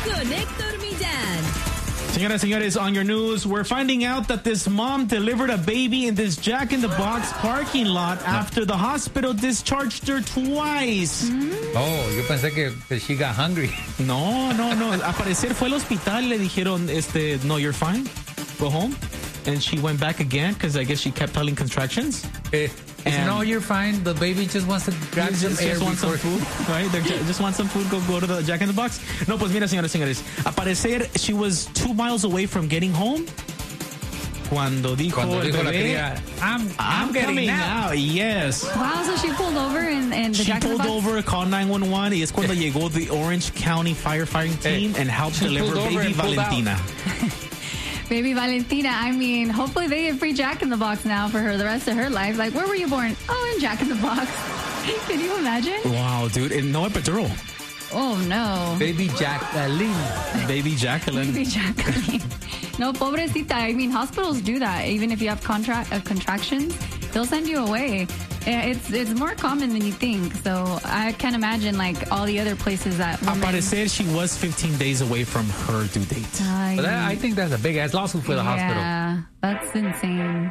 con Héctor Millán. Señoras, señores, on your news, we're finding out that this mom delivered a baby in this Jack in the Box parking lot after the hospital discharged her twice. Oh, yo pensé que she got hungry. No. Al parecer fue al hospital y le dijeron, no, you're fine. Go home. And she went back again because I guess she kept having contractions. No, you're fine. The baby just wants to grab some air. Just want some food, right? They just want some food. Go to the Jack in the Box. No, pues mira, señores, señores. Al parecer, she was 2 miles away from getting home. Cuando dijo la cría, I'm coming out. Yes. Wow, so she pulled over and the she pulled over, called 911, y es cuando llegó the Orange County firefighting team and helped deliver baby Valentina. Baby Valentina, I mean, hopefully they get free Jack in the Box now for her the rest of her life. Like, where were you born? Oh, in Jack in the Box. Can you imagine? Wow, dude. And no epidural. Oh, no. Baby Jacqueline. Baby Jacqueline. Baby Jacqueline. No, pobrecita. I mean, hospitals do that. Even if you have contractions, they'll send you away. It's more common than you think. So I can't imagine, like, all the other places that women... Al parecer, she was 15 days away from her due date. But I think that's a big-ass lawsuit for the hospital. Yeah, that's insane.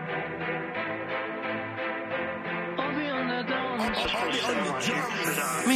I'll be on the